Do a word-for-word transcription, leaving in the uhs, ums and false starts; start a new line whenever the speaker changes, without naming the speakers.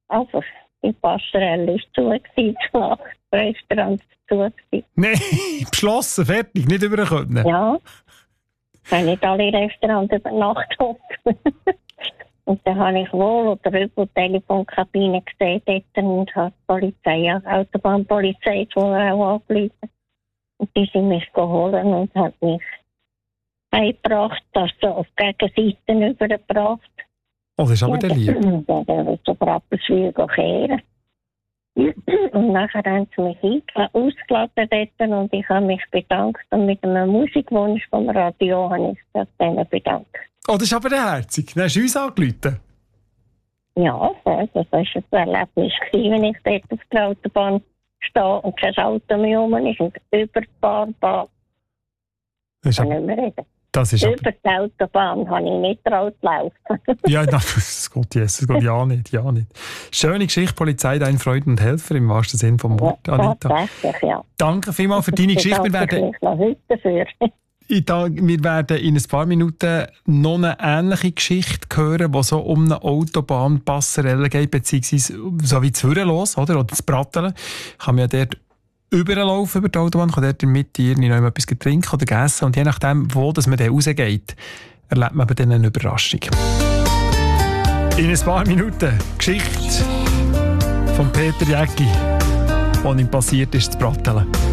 Also, die Passerelle war zu, gewesen, das Restaurant war zu. Gewesen.
Nein, beschlossen, fertig, nicht über können.
Ja, ich habe nicht alle Restaurants über Nacht offen. Und dann habe ich wohl oder über die Telefonkabine gesehen dort und habe die Polizei, ja, die Autobahnpolizei vorher auch angerufen. Und die sind mich geholt und haben mich heimgebracht, das so auf die Gegenseite übergebracht.
Oh, das ist aber der lieb.
Dann habe ich so Rappelswil kehren. Und nachher haben sie mich ausgeladen dort und ich habe mich bedankt. Und mit einem Musikwunsch vom Radio habe ich mich denen bedankt.
Oh, das ist aber der Herzig. Dann hast du uns angerufen.
Ja, das war ein Erlebnis, wenn ich dort auf der Autobahn stehe und kein Auto mehr rum ist und über die Fahrbahn.
Das ist
kann
aber,
nicht mehr reden.
Das ist
über die Autobahn habe ich nicht traut laufen.
Ja, nein, das geht, yes, das geht ja nicht, ja nicht. Schöne Geschichte, Polizei, dein Freund und Helfer, im wahrsten Sinne vom Wort,
ja,
Anita.
Tatsächlich, ja.
Danke vielmals für deine Geschichte. Wir werden,
noch heute dafür.
ich, wir werden in ein paar Minuten noch eine ähnliche Geschichte hören, die so um eine Autobahnpasserelle geht, beziehungsweise so wie Zürich oder? Oder das Bratteln. Kann man ja dort überlaufen über die Autobahn, kann dort in der Mitte noch etwas trinken oder essen. Und je nachdem, wo das man dann rausgeht, erlebt man dann eine Überraschung. In ein paar Minuten Geschichte von Peter Jäcki, was ihm passiert ist, zu Bratteln.